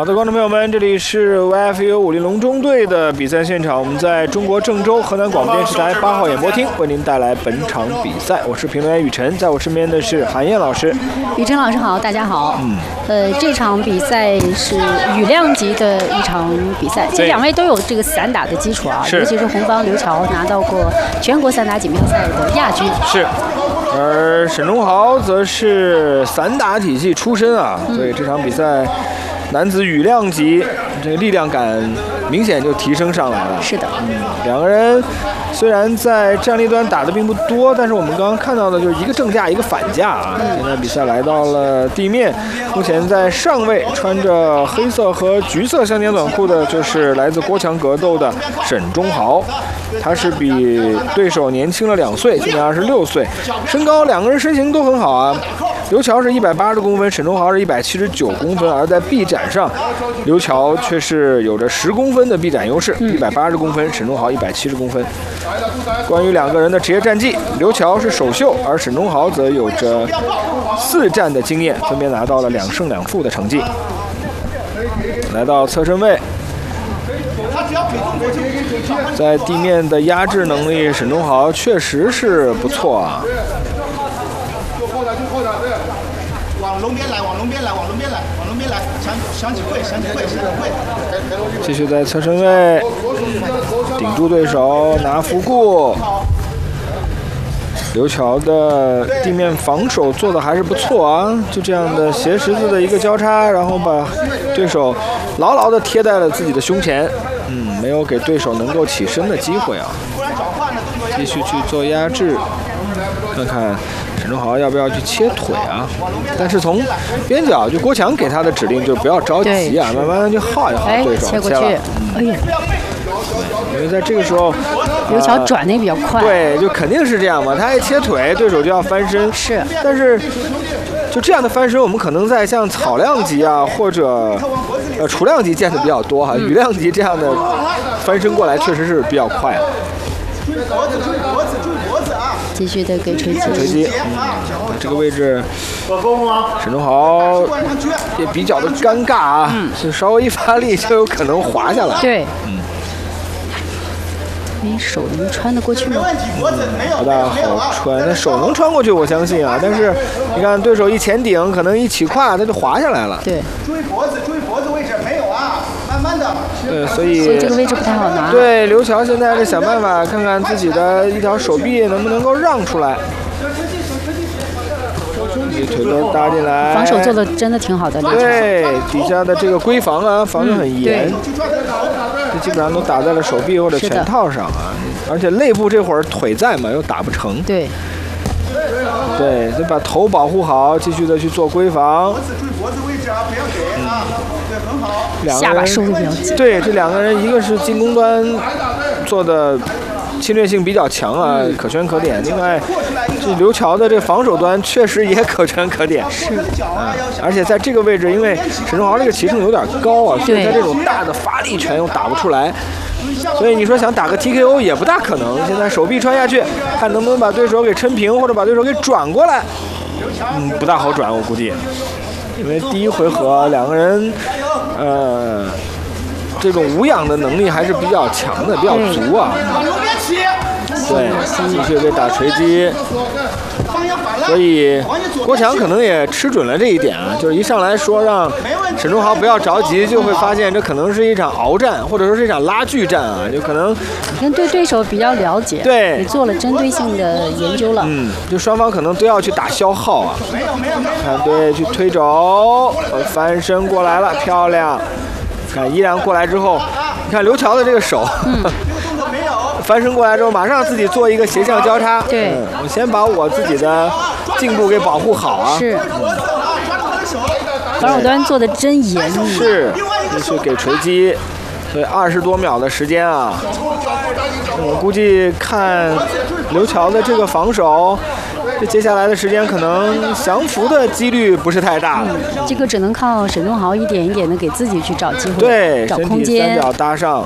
好的，观众朋友们，这里是 YFU50龙中队的比赛现场，我们在中国郑州河南广播电视台8号演播厅为您带来本场比赛。我是评论员雨辰，在我身边的是韩燕老师。 雨辰老师好，大家好。这场比赛是羽量级的一场比赛，这两位都有这个散打的基础啊，尤其是红方刘乔拿到过全国散打锦标赛的亚军。 是。而沈忠豪则是散打体系出身啊，所以这场比赛男子羽量级这个力量感明显就提升上来了。 是的， 两个人虽然在站立端打的并不多，但是我们刚刚看到的就是一个正架一个反架啊。现在比赛来到了地面，目前在上位穿着黑色和橘色相间短裤的就是来自国强格斗的沈忠豪，他是比对手年轻了2岁，今年26岁，身高两个人身形都很好啊。刘乔是180公分，沈忠豪是179公分，而在臂展上，刘乔却是有着10公分的臂展优势，180公分，沈忠豪170公分。关于两个人的职业战绩，刘乔是首秀，而沈忠豪则有着4战的经验，分别拿到了2胜2负的成绩。来到侧身位，在地面的压制能力，沈忠豪确实是不错啊。 往龙边来，往龙边来，往龙边来，往龙边来，想起跪，想起跪，想起跪。 继续在侧身位顶住对手，拿腹固。刘乔的地面防守做的还是不错啊，就这样的斜十字的一个交叉，然后把对手牢牢地贴在了自己的胸前，没有给对手能够起身的机会啊。继续去做压制，看看沈忠豪要不要去切腿啊？但是从边角就郭强给他的指令就不要着急啊，慢慢去耗一耗对手， 切过去。哎呀， 因为在这个时候， 刘乔转的也比较快。 对，就肯定是这样嘛。他一切腿，对手就要翻身。 是。 但是就这样的翻身，我们可能在像草量级啊或者雏量级见的比较多哈，羽量级这样的翻身过来确实是比较快。 追脖子，追脖子，追脖子啊！ 继续的给锤击。 锤击，这个位置，沈忠豪也比较的尴尬啊，就稍微一发力就有可能滑下来。 对，手能穿得过去吗？ 不大好穿，那手能穿过去，我相信啊。但是你看对手一前顶，可能一起胯，他就滑下来了。 对， 追脖子位置没有啊，慢慢的。 对，所以这个位置不太好拿。 对，刘乔现在是想办法看看自己的一条手臂能不能够让出来。腿都搭进来， 防守做的真的挺好的。 对，底下的这个闺防啊，防得很严，这基本上都打在了手臂或者拳套上啊。而且肋部这会儿腿在嘛，又打不成。 对， 就把头保护好，继续的去做闺防。 追脖子位置啊，不要给啊，对，很好。 下巴收的比较紧。 对，这两个人一个是进攻端做的侵略性比较强啊，可圈可点。另外，这刘乔的这防守端确实也可圈可点。 是。 而且在这个位置，因为沈忠豪这个骑乘有点高啊，所以他这种大的发力拳又打不出来。所以你说想打个 TKO 也不大可能。现在手臂穿下去，看能不能把对手给抻平，或者把对手给转过来。不大好转，我估计。因为第一回合两个人，这种无氧的能力还是比较强的，比较足啊。对，继续给打锤击。所以郭强可能也吃准了这一点啊，就是一上来说让沈忠豪不要着急，就会发现这可能是一场鏖战，或者说是一场拉锯战啊，就可能你跟对手比较了解， 对， 你做了针对性的研究了， 就双方可能都要去打消耗啊。看对，去推肘，翻身过来了，漂亮。看依然过来之后，你看刘乔的这个手，翻身过来之后，马上自己做一个斜向交叉。 对， 我先把我自己的颈部给保护好啊。 是。防守端做的真严密。 是，继续给锤击，所以20多秒的时间啊。我估计看刘乔的这个防守，这接下来的时间可能降服的几率不是太大。 这个只能靠沈忠豪一点一点的给自己去找机会， 对， 找空间， 身体3脚搭上，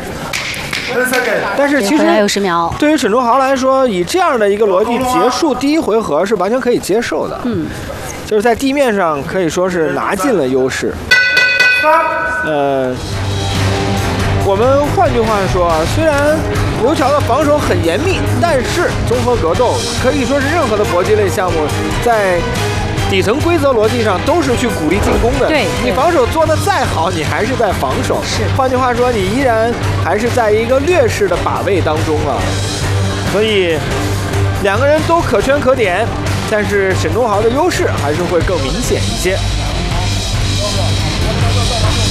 但是其实还有10秒， 对于沈忠豪来说，以这样的一个逻辑结束第一回合是完全可以接受的。就是在地面上可以说是拿尽了优势。 我们换句话说，虽然刘乔的防守很严密，但是综合格斗可以说是任何的搏击类项目在底层规则逻辑上都是去鼓励进攻的。 对， 你防守做得再好，你还是在防守。 是， 换句话说，你依然还是在一个劣势的把位当中啊。所以两个人都可圈可点，但是沈忠豪的优势还是会更明显一些。